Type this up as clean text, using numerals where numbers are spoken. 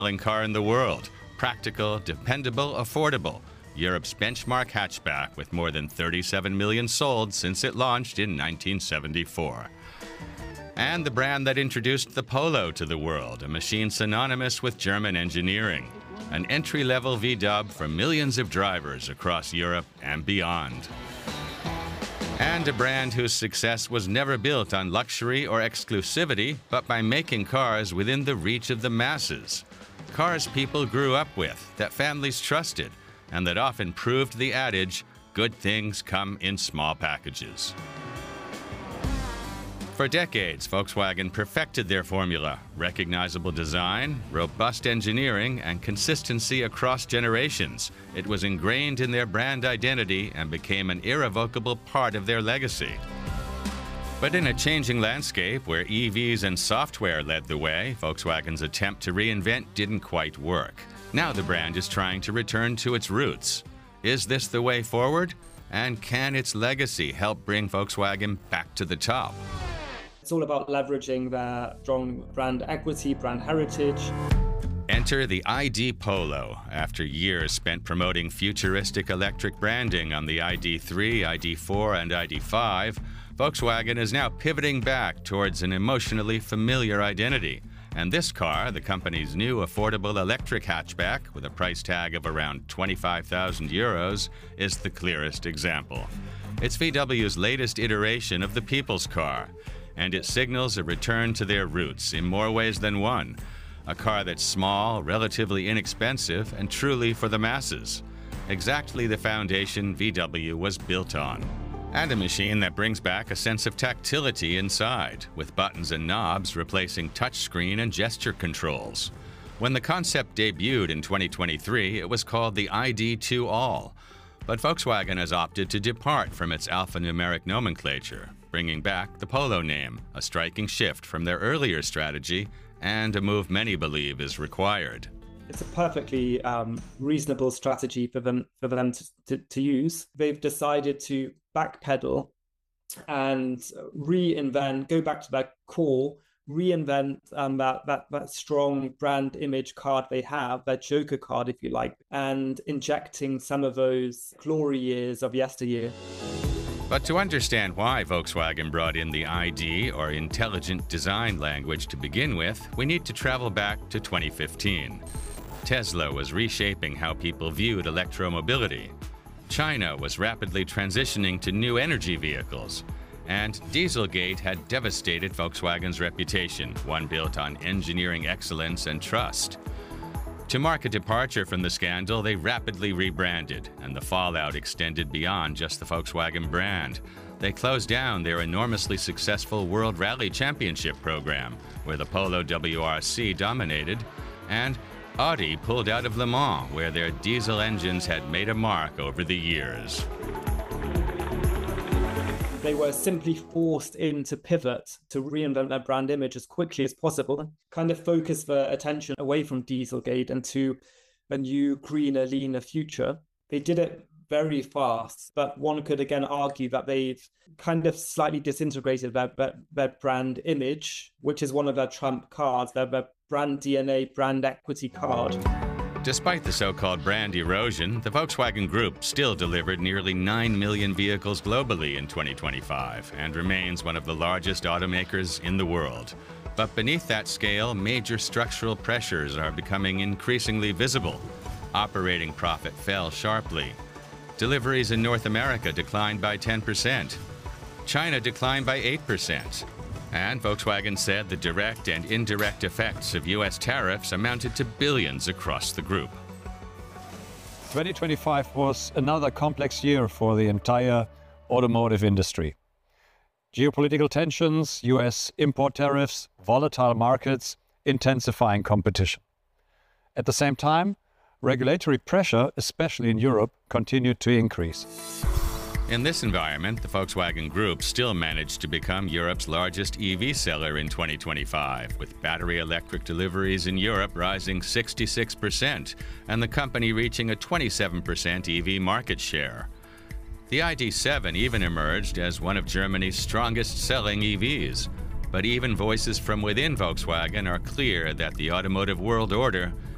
selling car in the world. Practical, dependable, affordable. Europe's benchmark hatchback with more than 37 million sold since it launched in 1974. And the brand that introduced the Polo to the world, a machine synonymous with German engineering. An entry-level VW for millions of drivers across Europe and beyond. And a brand whose success was never built on luxury or exclusivity, but by making cars within the reach of the masses. Cars people grew up with, that families trusted, and that often proved the adage, good things come in small packages. For decades, Volkswagen perfected their formula: recognizable design, robust engineering, and consistency across generations. It was ingrained in their brand identity and became an irrevocable part of their legacy. But in a changing landscape where EVs and software led the way, Volkswagen's attempt to reinvent didn't quite work. Now the brand is trying to return to its roots. Is this the way forward? And can its legacy help bring Volkswagen back to the top? It's all about leveraging their strong brand equity, brand heritage. Enter the ID Polo. After years spent promoting futuristic electric branding on the ID.3, ID.4, and ID.5, Volkswagen is now pivoting back towards an emotionally familiar identity. And this car, the company's new affordable electric hatchback with a price tag of around 25,000 euros, is the clearest example. It's VW's latest iteration of the people's car, and it signals a return to their roots in more ways than one. A car that's small, relatively inexpensive, and truly for the masses. Exactly the foundation VW was built on. And a machine that brings back a sense of tactility inside, with buttons and knobs replacing touchscreen and gesture controls. When the concept debuted in 2023, it was called the ID.2 All. But Volkswagen has opted to depart from its alphanumeric nomenclature, bringing back the Polo name, a striking shift from their earlier strategy and a move many believe is required. It's a perfectly reasonable strategy for them to use. They've decided to backpedal and reinvent, go back to their core, reinvent that strong brand image card they have, that Joker card, if you like, and injecting some of those glory years of yesteryear. But to understand why Volkswagen brought in the ID, or intelligent design language, to begin with, we need to travel back to 2015. Tesla was reshaping how people viewed electromobility. China was rapidly transitioning to new energy vehicles. And Dieselgate had devastated Volkswagen's reputation, one built on engineering excellence and trust. To mark a departure from the scandal, they rapidly rebranded, and the fallout extended beyond just the Volkswagen brand. They closed down their enormously successful World Rally Championship program, where the Polo WRC dominated, and Audi pulled out of Le Mans, where their diesel engines had made a mark over the years. They were simply forced into pivot to reinvent their brand image as quickly as possible, kind of focus their attention away from Dieselgate and to a new, greener, leaner future. They did it very fast, but one could again argue that they've kind of slightly disintegrated their brand image, which is one of their trump cards, their brand DNA, brand equity card. Despite the so-called brand erosion, the Volkswagen Group still delivered nearly 9 million vehicles globally in 2025 and remains one of the largest automakers in the world. But beneath that scale, major structural pressures are becoming increasingly visible. Operating profit fell sharply. Deliveries in North America declined by 10%. China declined by 8%. And Volkswagen said the direct and indirect effects of U.S. tariffs amounted to billions across the group. 2025 was another complex year for the entire automotive industry. Geopolitical tensions, U.S. import tariffs, volatile markets, intensifying competition. At the same time, regulatory pressure, especially in Europe, continued to increase. In this environment, the Volkswagen Group still managed to become Europe's largest EV seller in 2025, with battery electric deliveries in Europe rising 66%, and the company reaching a 27% EV market share. The ID.7 even emerged as one of Germany's strongest-selling EVs. But even voices from within Volkswagen are clear that the automotive world order